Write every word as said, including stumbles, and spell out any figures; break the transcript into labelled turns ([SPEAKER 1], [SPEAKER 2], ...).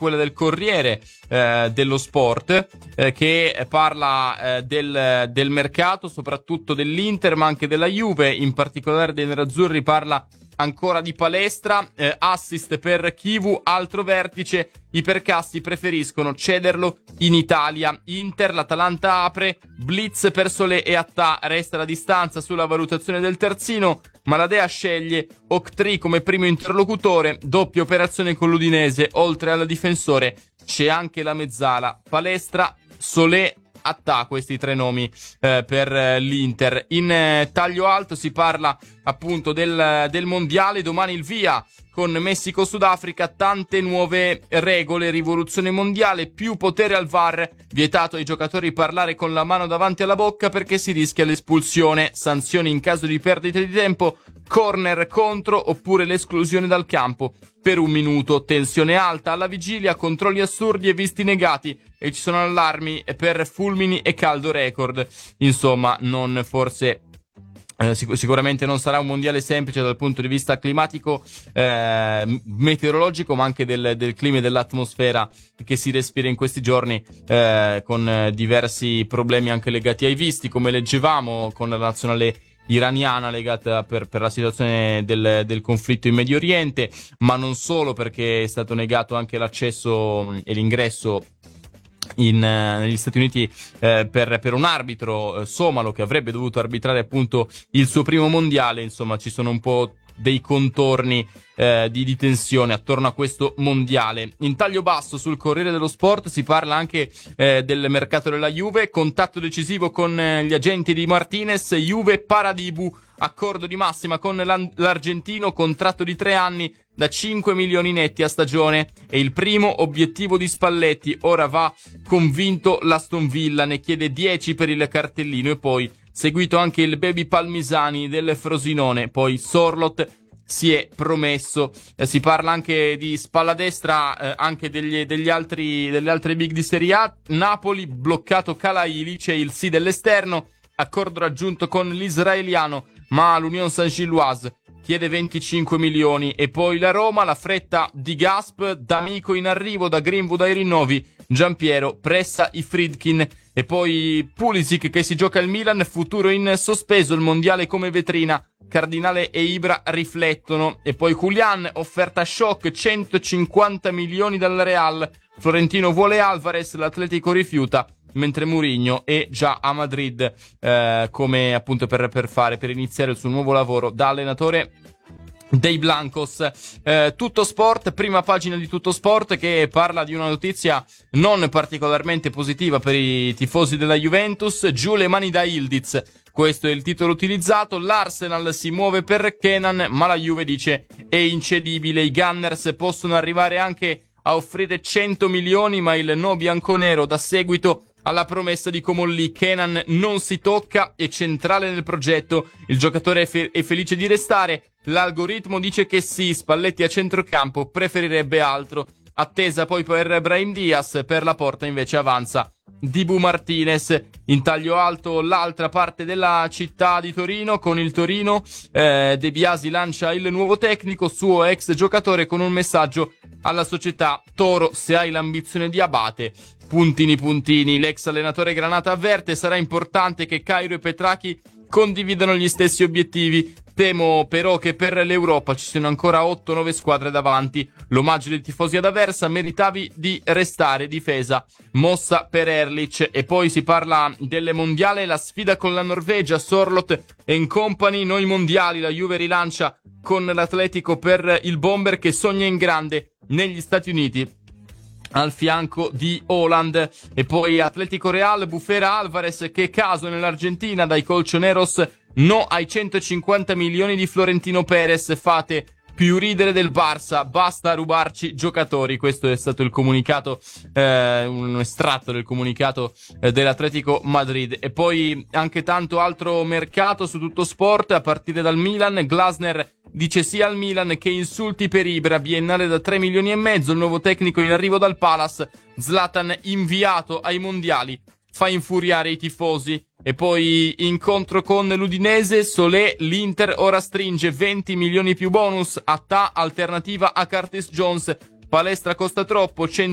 [SPEAKER 1] quella del Corriere eh, dello Sport, eh, che parla eh, del, del mercato, soprattutto dell'Inter, ma anche della Juve, in particolare dei nerazzurri. Parla ancora di palestra, eh, assist per Chivu, altro vertice, i percassi preferiscono cederlo in Italia. Inter, l'Atalanta apre, blitz per Solé e Attà, resta la distanza sulla valutazione del terzino, ma la Dea sceglie Octree come primo interlocutore, doppia operazione con l'Udinese, oltre al difensore c'è anche la mezzala, palestra, Solé, Attà, questi tre nomi eh, per eh, l'Inter. In eh, taglio alto si parla appunto del, del mondiale, domani il via con Messico-Sudafrica, tante nuove regole, rivoluzione mondiale, più potere al V A R, vietato ai giocatori parlare con la mano davanti alla bocca perché si rischia l'espulsione, sanzioni in caso di perdita di tempo, corner contro oppure l'esclusione dal campo per un minuto, tensione alta alla vigilia, controlli assurdi e visti negati e ci sono allarmi per fulmini e caldo record. Insomma, non forse eh, sic- sicuramente non sarà un mondiale semplice dal punto di vista climatico, eh, meteorologico, ma anche del, del clima e dell'atmosfera che si respira in questi giorni, eh, con eh, diversi problemi anche legati ai visti, come leggevamo con la nazionale iraniana legata per, per la situazione del, del conflitto in Medio Oriente, ma non solo, perché è stato negato anche l'accesso e l'ingresso in, uh, negli Stati Uniti eh, per, per un arbitro eh, somalo che avrebbe dovuto arbitrare appunto il suo primo mondiale. Insomma, ci sono un po' dei contorni eh, di, di tensione attorno a questo mondiale. In taglio basso sul Corriere dello Sport si parla anche eh, del mercato della Juve, contatto decisivo con eh, gli agenti di Martinez, Juve Paradibu, accordo di massima con l'an- l'argentino, contratto di tre anni da cinque milioni netti a stagione, è il primo obiettivo di Spalletti. Ora va convinto l'Aston Villa, ne chiede dieci per il cartellino, e poi seguito anche il baby Palmisani del Frosinone, poi Sorlot si è promesso. Eh, si parla anche di spalla destra, eh, anche degli, degli altri, delle altre big di Serie A. Napoli, bloccato Calaili, c'è il sì dell'esterno, accordo raggiunto con l'israeliano, ma l'Union Saint-Gilloise chiede venticinque milioni. E poi la Roma, la fretta di Gasp, D'Amico in arrivo, da Greenwood ai rinnovi, Giampiero pressa i Friedkin. E poi Pulisic che si gioca il Milan, futuro in sospeso, il mondiale come vetrina, Cardinale e Ibra riflettono. E poi Julian, offerta shock, centocinquanta milioni dal Real, Florentino vuole Alvarez, l'Atletico rifiuta, mentre Mourinho è già a Madrid eh, come appunto per, per fare per iniziare il suo nuovo lavoro da allenatore dei Blancos. Eh, Tutto Sport, prima pagina di Tutto Sport, che parla di una notizia non particolarmente positiva per i tifosi della Juventus. Giù le mani da Ildiz, questo è il titolo utilizzato. L'Arsenal si muove per Kenan, ma la Juve dice è incedibile. I Gunners possono arrivare anche a offrire cento milioni, ma il no bianconero dà seguito alla promessa di Comolli. Kenan non si tocca, è centrale nel progetto, il giocatore è, fe- è felice di restare, l'algoritmo dice che sì, Spalletti a centrocampo preferirebbe altro. Attesa poi per Brahim Diaz, per la Porta invece avanza Dibu Martinez. In taglio alto l'altra parte della città di Torino, con il Torino, eh, De Biasi lancia il nuovo tecnico, suo ex giocatore, con un messaggio alla società: Toro, se hai l'ambizione di Abate, puntini puntini. L'ex allenatore Granata avverte: sarà importante che Cairo e Petrachi condividano gli stessi obiettivi. Temo però che per l'Europa ci siano ancora otto nove squadre davanti. L'omaggio dei tifosi ad Aversa: meritavi di restare, difesa mossa per Erlich. E poi si parla del mondiale, la sfida con la Norvegia, Sorlot e company, noi mondiali. La Juve rilancia con l'Atletico per il bomber che sogna in grande negli Stati Uniti al fianco di Haaland. E poi Atletico Real, Bufera Alvarez, che caso nell'Argentina, dai colchoneros no ai centocinquanta milioni di Florentino Perez, fate più ridere del Barça, basta rubarci giocatori. Questo è stato il comunicato, eh, un estratto del comunicato eh, dell'Atletico Madrid. E poi anche tanto altro mercato su Tutto Sport, a partire dal Milan. Glasner dice sì al Milan, che insulti per Ibra, biennale da tre milioni e mezzo, il nuovo tecnico in arrivo dal Palace. Zlatan inviato ai mondiali, fa infuriare i tifosi. E poi incontro con l'Udinese, Solé, l'Inter ora stringe venti milioni più bonus, Attà alternativa a Curtis Jones, palestra costa troppo,